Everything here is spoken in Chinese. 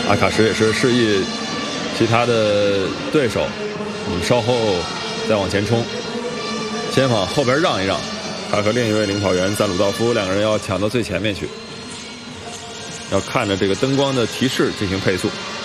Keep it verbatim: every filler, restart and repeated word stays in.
阿卡什也是示意其他的对手，你们稍后再往前冲，先往后边让一让。他和另一位领跑员赞鲁道夫两个人要抢到最前面去，要看着这个灯光的提示进行配速。